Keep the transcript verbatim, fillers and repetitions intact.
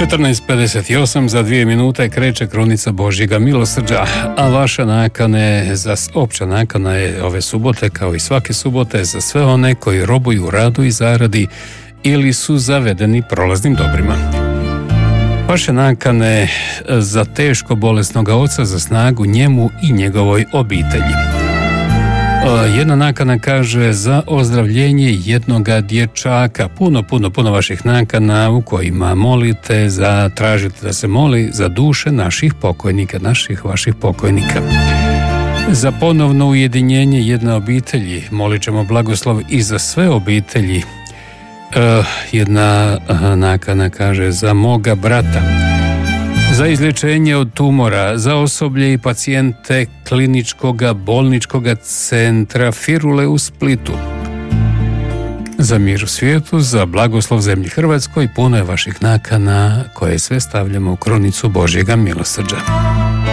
četrnaest pedeset osam, za dvije minute kreće Kronica Božjega milosrđa, a vaša nakana je, za opća nakana je ove subote, kao i svake subote, za sve one koji robuju radu i zaradi ili su zavedeni prolaznim dobrima. Vaše nakane za teško bolesnog oca, za snagu njemu i njegovoj obitelji. Jedna nakana kaže za ozdravljenje jednoga dječaka. Puno, puno, puno vaših nakana u kojima molite, za, tražite da se moli za duše naših pokojnika, naših vaših pokojnika. Za ponovno ujedinjenje jedne obitelji molit ćemo blagoslov i za sve obitelji. Uh, jedna nakana kaže za moga brata, za izlječenje od tumora, za osoblje i pacijente kliničkog bolničkog centra Firule u Splitu, za mir u svijetu, za blagoslov zemlji Hrvatskoj. Puno je vaših nakana koje sve stavljamo u Kronicu Božjega milosrđa.